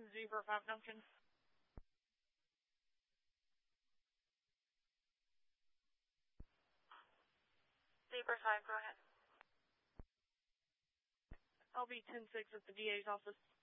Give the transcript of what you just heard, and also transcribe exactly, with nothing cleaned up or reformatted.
Zebra five Duncan. Zebra five, go ahead. I'll be ten six at the D A's office.